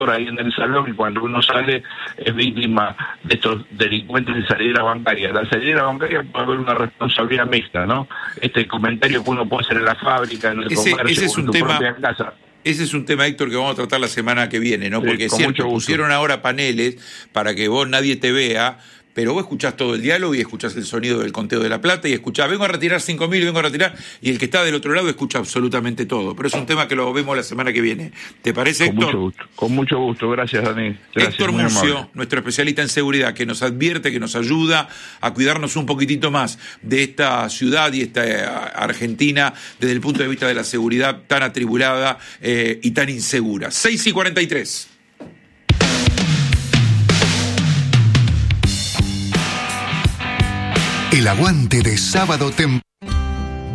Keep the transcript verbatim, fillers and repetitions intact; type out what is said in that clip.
ahí en el salón, y cuando uno sale es víctima de estos delincuentes de salidera bancaria. La salidera bancaria puede haber una responsabilidad mixta, ¿no? Este comentario que uno puede hacer en la fábrica, en el ese, comercio, ese es en un tu tema, propia casa. Ese es un tema, Héctor, que vamos a tratar la semana que viene, ¿no? Sí, porque es cierto, pusieron ahora paneles para que vos nadie te vea, pero vos escuchás todo el diálogo y escuchás el sonido del conteo de la plata y escuchás, vengo a retirar cinco mil, vengo a retirar, y el que está del otro lado escucha absolutamente todo. Pero es un tema que lo vemos la semana que viene. ¿Te parece, Con Héctor? Mucho gusto. Con mucho gusto, gracias, Dani. Gracias, Héctor Mucio, nuestro especialista en seguridad, que nos advierte, que nos ayuda a cuidarnos un poquitito más de esta ciudad y esta Argentina desde el punto de vista de la seguridad tan atribulada eh, y tan insegura. seis y cuarenta y tres. El aguante de sábado temprano.